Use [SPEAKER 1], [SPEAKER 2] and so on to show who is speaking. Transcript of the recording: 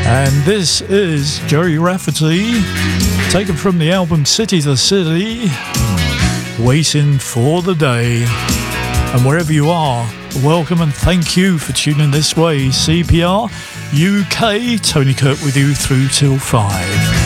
[SPEAKER 1] And this is Joey Rafferty, taken from the album City to City, Waiting for the Day. And wherever you are, welcome and thank you for tuning this way. CPR UK, Tony Kirk with you through till 5.